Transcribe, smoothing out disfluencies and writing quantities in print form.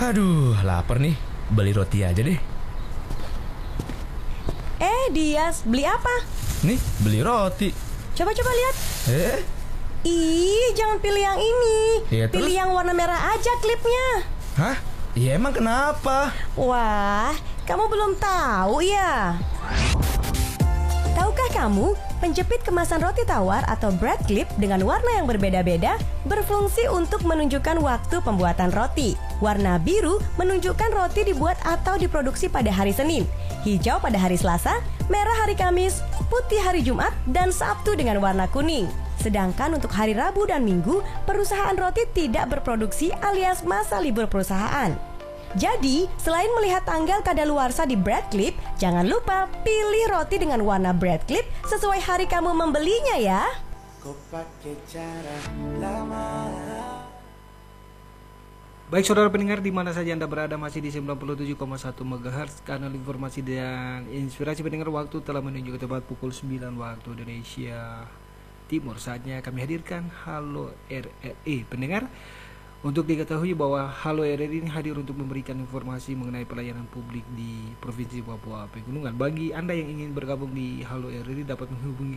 Aduh, lapar nih. Beli roti aja deh. Dias, beli apa? Nih, beli roti. Coba-coba lihat. Ih, jangan pilih yang ini. Ya, pilih terus? yang warna merah aja klipnya. Hah? Ya emang kenapa? Wah, kamu belum tahu ya? Tahukah kamu, penjepit kemasan roti tawar atau bread clip dengan warna yang berbeda-beda berfungsi untuk menunjukkan waktu pembuatan roti. Warna biru menunjukkan roti dibuat atau diproduksi pada hari Senin, hijau pada hari Selasa, merah hari Kamis, putih hari Jumat, dan Sabtu dengan warna kuning. Sedangkan untuk hari Rabu dan Minggu, perusahaan roti tidak berproduksi alias masa libur perusahaan. Jadi, selain melihat tanggal kadaluarsa di bread clip, jangan lupa pilih roti dengan warna bread clip sesuai hari kamu membelinya ya. Baik saudara pendengar, di mana saja Anda berada, masih di 97,1 MHz kanal informasi dan inspirasi pendengar. Waktu telah menunjukkan tepat pukul 9 waktu Indonesia Timur. Saatnya kami hadirkan Halo RRI pendengar. Untuk diketahui bahwa Halo RRI ini hadir untuk memberikan informasi mengenai pelayanan publik di Provinsi Papua Pegunungan. Bagi Anda yang ingin bergabung di Halo RRI dapat menghubungi